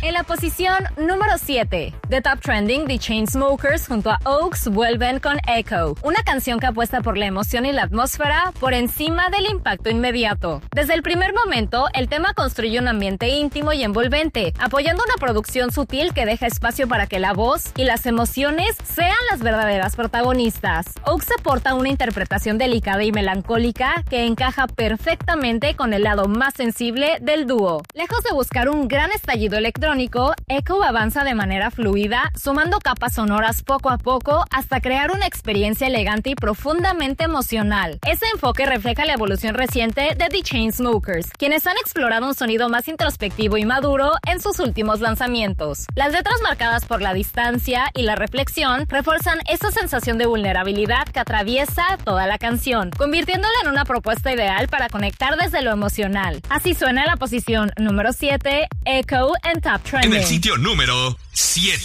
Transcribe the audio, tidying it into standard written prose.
En la posición número 7, The Top Trending, The Chainsmokers junto a Oaks vuelven con Echo, una canción que apuesta por la emoción y la atmósfera por encima del impacto inmediato. Desde el primer momento, el tema construye un ambiente íntimo y envolvente, apoyando una producción sutil que deja espacio para que la voz y las emociones sean las verdaderas protagonistas. Oaks aporta una interpretación delicada y melancólica que encaja perfectamente con el lado más sensible del dúo. Lejos de buscar un gran estallido electrónico, Echo avanza de manera fluida, sumando capas sonoras poco a poco hasta crear una experiencia elegante y profundamente emocional. Ese enfoque refleja la evolución reciente de The Chainsmokers, quienes han explorado un sonido más introspectivo y maduro en sus últimos lanzamientos. Las letras marcadas por la distancia y la reflexión refuerzan esa sensación de vulnerabilidad que atraviesa toda la canción, convirtiéndola en una propuesta ideal para conectar desde lo emocional. Así suena la posición número 7, Echo en Top Trending. En el sitio número 7.